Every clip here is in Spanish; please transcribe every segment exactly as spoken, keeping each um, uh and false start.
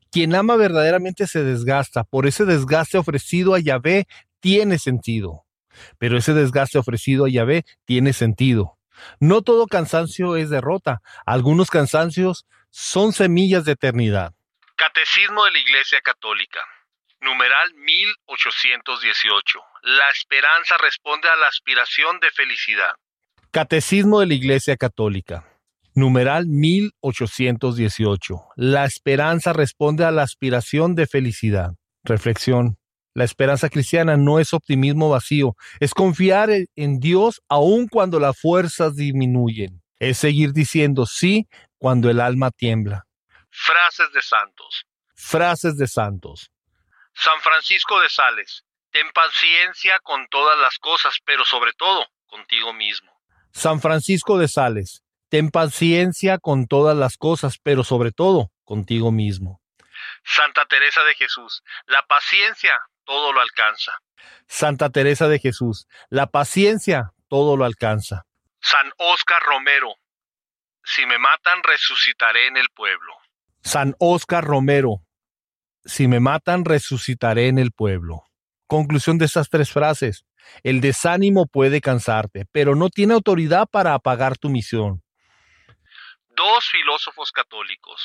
Quien ama verdaderamente se desgasta. Por ese desgaste ofrecido a Yahvé tiene sentido. Pero ese desgaste ofrecido a Yahvé tiene sentido. No todo cansancio es derrota. Algunos cansancios son semillas de eternidad. Catecismo de la Iglesia Católica. Numeral mil ochocientos dieciocho. La esperanza responde a la aspiración de felicidad. Catecismo de la Iglesia Católica. Numeral mil ochocientos dieciocho. La esperanza responde a la aspiración de felicidad. Reflexión. La esperanza cristiana no es optimismo vacío, es confiar en Dios aun cuando las fuerzas disminuyen. Es seguir diciendo sí cuando el alma tiembla. Frases de santos. Frases de santos. San Francisco de Sales. Ten paciencia con todas las cosas, pero sobre todo contigo mismo. San Francisco de Sales. Ten paciencia con todas las cosas, pero sobre todo contigo mismo. Santa Teresa de Jesús. La paciencia todo lo alcanza. Santa Teresa de Jesús. La paciencia todo lo alcanza. San Óscar Romero. Si me matan, resucitaré en el pueblo. San Óscar Romero. Si me matan, resucitaré en el pueblo. Conclusión de estas tres frases. El desánimo puede cansarte, pero no tiene autoridad para apagar tu misión. Dos filósofos católicos.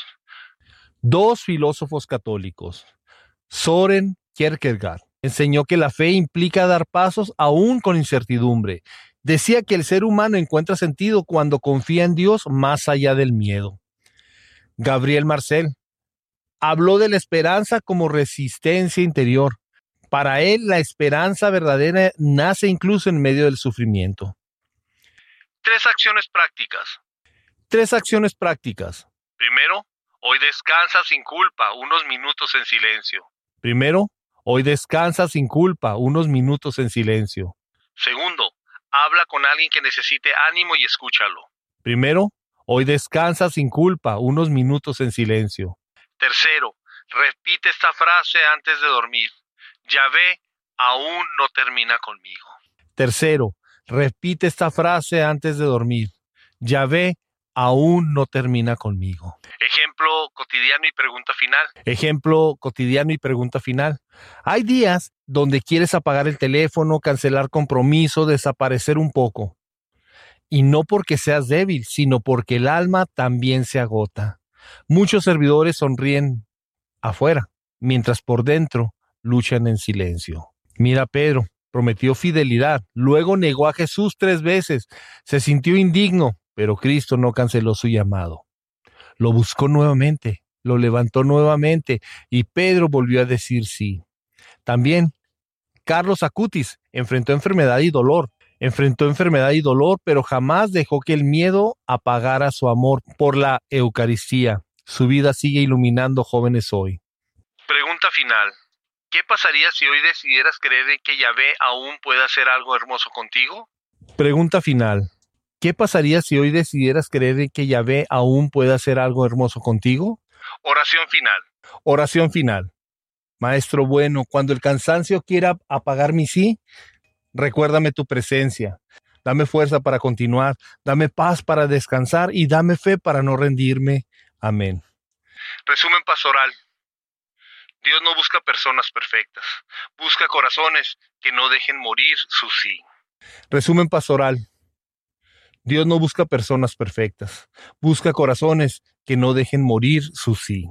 Dos filósofos católicos. Søren Kierkegaard enseñó que la fe implica dar pasos aún con incertidumbre. Decía que el ser humano encuentra sentido cuando confía en Dios más allá del miedo. Gabriel Marcel habló de la esperanza como resistencia interior. Para él, la esperanza verdadera nace incluso en medio del sufrimiento. Tres acciones prácticas. Tres acciones prácticas. Primero, hoy descansa sin culpa, unos minutos en silencio. Primero, hoy descansa sin culpa, unos minutos en silencio. Segundo, habla con alguien que necesite ánimo y escúchalo. Primero, hoy descansa sin culpa, unos minutos en silencio. Tercero, repite esta frase antes de dormir. Yahvé aún no termina conmigo. Tercero, repite esta frase antes de dormir. Yahvé aún no termina conmigo. Ejemplo cotidiano y pregunta final. Ejemplo cotidiano y pregunta final. Hay días donde quieres apagar el teléfono, cancelar compromiso, desaparecer un poco. Y no porque seas débil, sino porque el alma también se agota. Muchos servidores sonríen afuera, mientras por dentro luchan en silencio. Mira, Pedro prometió fidelidad, luego negó a Jesús tres veces, se sintió indigno, pero Cristo no canceló su llamado. Lo buscó nuevamente, lo levantó nuevamente y Pedro volvió a decir sí. También Carlos Acutis enfrentó enfermedad y dolor, enfrentó enfermedad y dolor, pero jamás dejó que el miedo apagara su amor por la Eucaristía. Su vida sigue iluminando jóvenes hoy. Pregunta final. ¿Qué pasaría si hoy decidieras creer que Yahvé aún puede hacer algo hermoso contigo? Pregunta final. ¿Qué pasaría si hoy decidieras creer que Yahvé aún puede hacer algo hermoso contigo? Oración final. Oración final. Maestro bueno, cuando el cansancio quiera apagar mi sí, recuérdame tu presencia. Dame fuerza para continuar, dame paz para descansar y dame fe para no rendirme. Amén. Resumen pastoral. Dios no busca personas perfectas, busca corazones que no dejen morir su sí. Resumen pastoral. Dios no busca personas perfectas, busca corazones que no dejen morir su sí.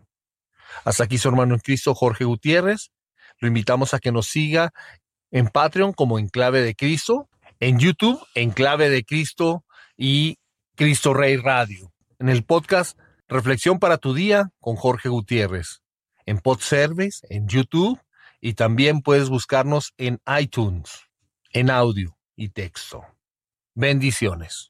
Hasta aquí su hermano en Cristo, Jorge Gutiérrez. Lo invitamos a que nos siga en Patreon como Enclave de Cristo, en YouTube, Enclave de Cristo y Cristo Rey Radio. En el podcast Reflexión para tu Día con Jorge Gutiérrez. En Podservice, en YouTube y también puedes buscarnos en iTunes, en audio y texto. Bendiciones.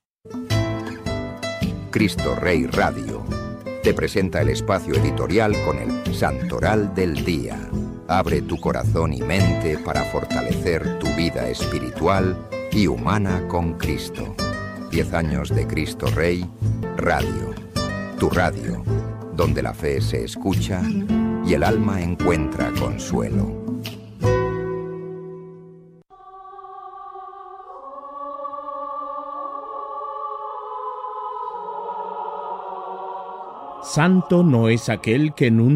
Cristo Rey Radio te presenta el espacio editorial con el Santoral del Día. Abre tu corazón y mente para fortalecer tu vida espiritual y humana con Cristo. Diez años de Cristo Rey Radio. Tu radio, donde la fe se escucha y el alma encuentra consuelo. Santo no es aquel que en un